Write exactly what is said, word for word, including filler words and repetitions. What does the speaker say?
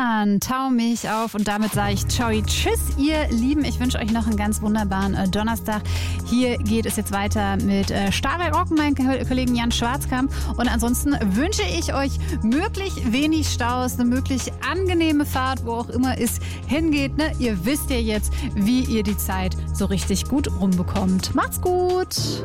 Roman, Tau mich auf. Und damit sage ich ciao, tschüss, ihr Lieben. Ich wünsche euch noch einen ganz wunderbaren äh, Donnerstag. Hier geht es jetzt weiter mit äh, Starwerk Rock, meinem Kollegen Jan Schwarzkamp. Und ansonsten wünsche ich euch möglichst wenig Staus, eine möglichst angenehme Fahrt, wo auch immer es hingeht. Ne? Ihr wisst ja jetzt, wie ihr die Zeit so richtig gut rumbekommt. Macht's gut!